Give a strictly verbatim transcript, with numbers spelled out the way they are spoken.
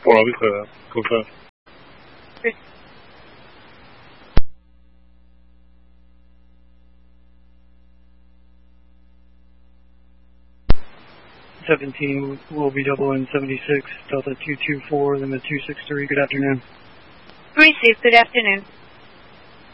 four, I'll be clear that. Code five. seventeen will be double in seventy-six, Delta two two four, limit two six three. Good afternoon. Receive. Good afternoon.